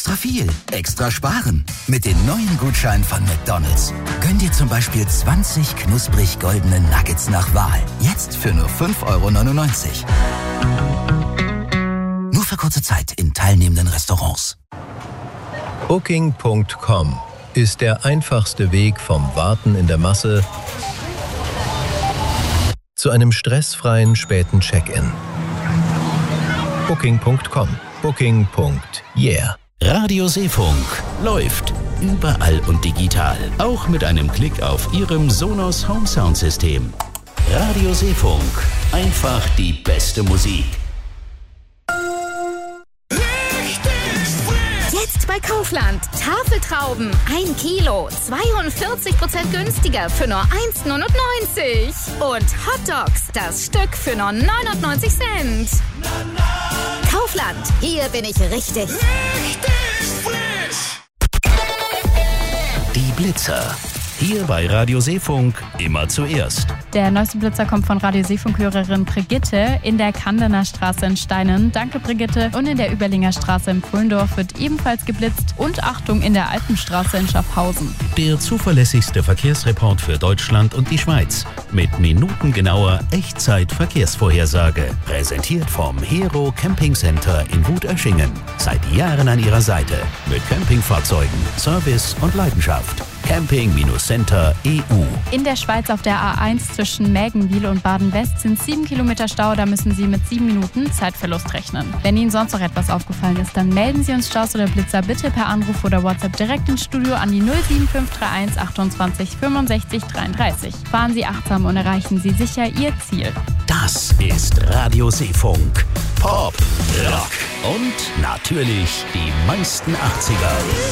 extra viel, extra sparen. Mit den neuen Gutscheinen von McDonald's. Gönn dir zum Beispiel 20 knusprig goldene Nuggets nach Wahl. Jetzt für nur 5,99 €. Nur für kurze Zeit in teilnehmenden Restaurants. Booking.com ist der einfachste Weg vom Warten in der Masse zu einem stressfreien späten Check-in. Booking.com. Booking.yeah. Radio Seefunk läuft überall und digital. Auch mit einem Klick auf Ihrem Sonos Home Sound System. Radio Seefunk. Einfach die beste Musik. Jetzt bei Kaufland. Tafeltrauben 1 Kilo, 42% günstiger für nur 1,99 €. Und Hotdogs, das Stück für nur 99 Cent. Kaufland, hier bin ich richtig. Die Blitzer. Hier bei Radio Seefunk immer zuerst. Der neueste Blitzer kommt von Radio Seefunk-Hörerin Brigitte in der Kandener Straße in Steinen. Danke, Brigitte. Und in der Überlinger Straße in Pfullendorf wird ebenfalls geblitzt. Und Achtung, in der Alpenstraße in Schaffhausen. Der zuverlässigste Verkehrsreport für Deutschland und die Schweiz. Mit minutengenauer Echtzeit-Verkehrsvorhersage. Präsentiert vom Hero Camping Center in Wutöschingen. Seit Jahren an Ihrer Seite. Mit Campingfahrzeugen, Service und Leidenschaft. Camping-Center EU. In der Schweiz auf der A1 zwischen Mägenwil und Baden-West sind 7 Kilometer Stau. Da müssen Sie mit 7 Minuten Zeitverlust rechnen. Wenn Ihnen sonst noch etwas aufgefallen ist, dann melden Sie uns Staus oder Blitzer bitte per Anruf oder WhatsApp direkt ins Studio an die 07531 28 65 33. Fahren Sie achtsam und erreichen Sie sicher Ihr Ziel. Das ist Radio Seefunk. Pop, Rock und natürlich die meisten 80er.